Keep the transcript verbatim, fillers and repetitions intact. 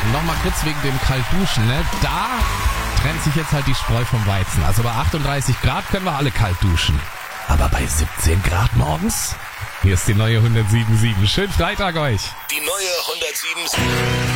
Nochmal kurz wegen dem Kaltduschen, ne? Da trennt sich jetzt halt die Spreu vom Weizen. Also bei achtunddreißig Grad können wir alle kalt duschen. Aber bei siebzehn Grad morgens? Hier ist die neue hundertsieben Komma sieben. Schönen Freitag euch. Die neue hundertsieben Komma sieben.